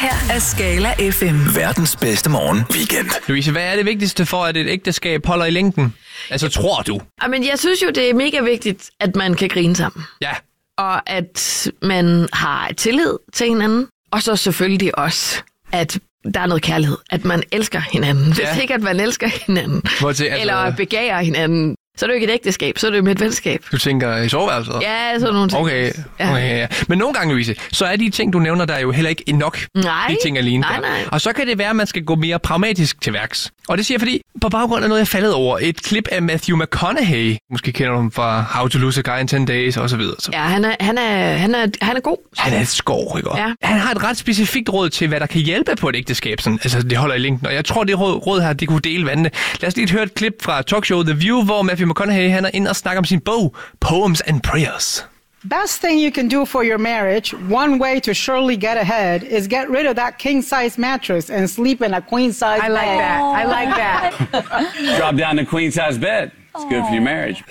her er Skala FM. Verdens bedste morgen weekend. Louise, hvad er det vigtigste for, at et ægteskab holder i længden? Altså, tror du? Men jeg synes jo, det er mega vigtigt, at man kan grine sammen. Ja. Og at man har tillid til hinanden. Og så selvfølgelig også, at der er noget kærlighed. At man elsker hinanden. Hvis ikke, at man elsker hinanden. Eller begærer hinanden. Så er det jo ikke et ægteskab, så er det jo med et venskab. Du tænker i soveværelset? Ja, sådan nogle ting. Okay, ja. Men nogle gange, Louise, så er de ting, du nævner, der er jo heller ikke nok. Nej. De ting alene. Nej. Og så kan det være, at man skal gå mere pragmatisk til værks. Og det siger jeg, fordi på baggrund af noget, jeg faldet over. Et klip af Matthew McConaughey. Måske kender du ham fra How to Lose a Guy in 10 Days og så videre. Ja, han er god. Han er et skov, ikke? Ja. Han har et ret specifikt råd til, hvad der kan hjælpe på et ægteskab. Sådan. Altså, det holder i længden. Og jeg tror, det råd her, det kunne dele vandene. Lad os lige høre et klip fra talkshow The View, hvor Matthew McConaughey, han er inde og snakker om sin bog, Poems and Prayers. Best thing you can do for your marriage, one way to surely get ahead, is get rid of that king-size mattress and sleep in a queen-size bed. I like that. Drop down to queen-size bed. It's good for your marriage.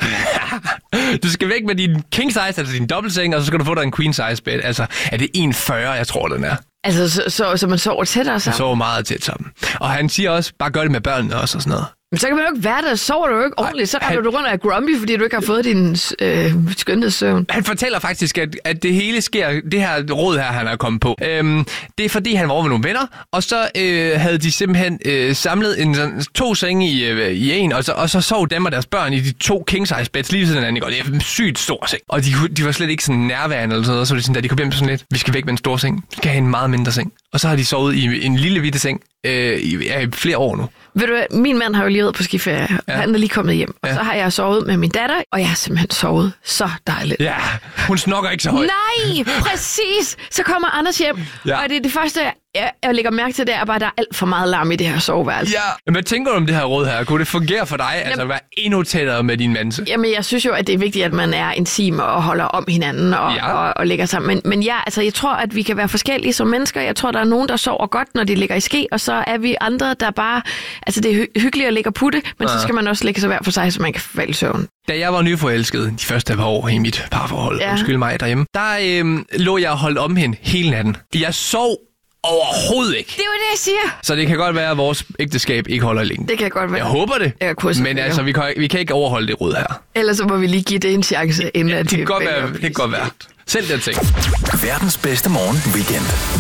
Du skal væk med din king-size, altså din dobbeltseng, og så skal du få dig en queen-size bed. Altså, er det 1,40, jeg tror, den er? Altså, så man sover tættere sammen? Man sover meget tæt sammen. Og han siger også, bare gør det med børnene også og sådan noget. Men så kan man jo ikke være der, sover du jo ikke ordentligt. Så render du rundt og er grumpy, fordi du ikke har fået din skønhedssøvn. Han fortæller faktisk, at det hele sker, det her råd her, han er kommet på. Det er fordi, han var over med nogle venner, og så havde de simpelthen samlet 2 senge i en, og så sov dem og deres børn i de 2 king-size beds lige sådan anden. Og det er en sygt stor seng. Og de var slet ikke sådan nærværende eller sådan noget. Så var det sådan, da de kom hjem sådan lidt, vi skal væk med en stor seng. Vi skal have en meget mindre seng. Og så har de sovet i en lille bitte seng i flere år nu. Ved du hvad, min mand har jo lige været på skiferie, og han er lige kommet hjem. Og så har jeg sovet med min datter, og jeg har simpelthen sovet så dejligt. Ja, hun snokker ikke så højt. Nej, præcis! Så kommer Anders hjem, og det er det første, jeg lægger mærke til, det er bare, at der er alt for meget larm i det her soveværelse. Ja, men hvad tænker du om det her råd her? Kunne det fungere for dig, altså at være endnu tættere med din mand? Jamen, jeg synes jo, at det er vigtigt, at man er intim og holder om hinanden og ligger sammen. Men ja, altså, jeg tror, at vi kan være forskellige som mennesker. Jeg tror, der er nogen, der sover godt, når de ligger i ske, og så er vi andre, der bare... Altså, det er hyggeligt at ligge og putte, men så skal man også ligge sig hver for sig, så man kan falde i søvn. Da jeg var nyforelsket de første par år i mit parforhold, undskyld mig derhjemme, der lå jeg og holdt om hende hele natten. Jeg sov overhovedet ikke. Det er jo det, jeg siger. Så det kan godt være, at vores ægteskab ikke holder længe. Det kan godt være. Jeg håber det. Men altså, vi kan ikke overholde det råd her. Ellers så må vi lige give det en chance, inden det kan godt være. Selv den ting. Verdens bedste morgen weekend.